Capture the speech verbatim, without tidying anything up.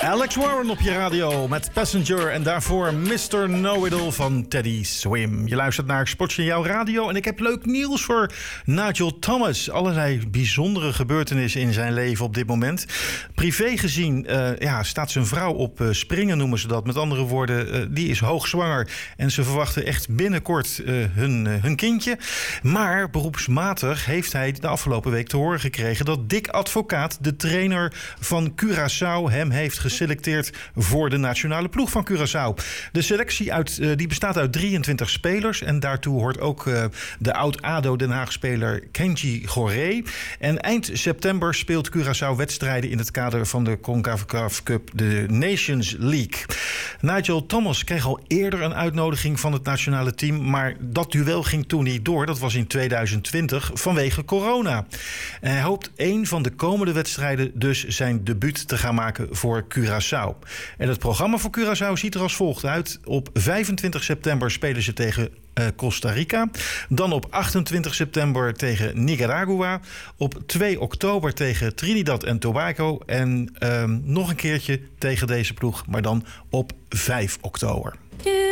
Alex Warren op je radio met Passenger en daarvoor mister Know-It-All van Teddy Swim. Je luistert naar Sportsignaal Radio en ik heb leuk nieuws voor Nigel Thomas. Allerlei bijzondere gebeurtenissen in zijn leven op dit moment. Privé gezien uh, ja, staat zijn vrouw op uh, springen, noemen ze dat. Met andere woorden, uh, die is hoogzwanger en ze verwachten echt binnenkort uh, hun, uh, hun kindje. Maar beroepsmatig heeft hij de afgelopen week te horen gekregen dat Dick Advocaat, de trainer van Curaçao, hem heeft geselecteerd voor de nationale ploeg van Curaçao. De selectie uit, uh, die bestaat uit drieëntwintig spelers en daartoe hoort ook uh, de oud-ADO Den Haag-speler Kenji Goré. En eind september speelt Curaçao wedstrijden in het kader van de CONCACAF Cup, de Nations League. Nigel Thomas kreeg al eerder een uitnodiging van het nationale team, maar dat duel ging toen niet door. Dat was in tweeduizend twintig vanwege corona. En hij hoopt één van de komende wedstrijden dus zijn debuut te gaan maken voor Curaçao. En het programma voor Curaçao ziet er als volgt uit. Op vijfentwintig september spelen ze tegen uh, Costa Rica. Dan op achtentwintig september tegen Nicaragua. Op twee oktober tegen Trinidad en Tobago. En um, nog een keertje tegen deze ploeg, maar dan op vijf oktober.